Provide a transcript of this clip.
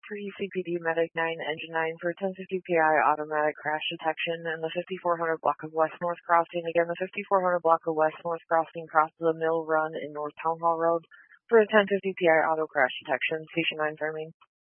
for UCPD Medic 9, Engine 9 for 1050 PI automatic crash detection in the 5400 block of West North Crossing. Again, the 5400 block of West North Crossing crosses the Mill Run in North Town Hall Road for 1050 PI auto crash detection. Station 9 firming.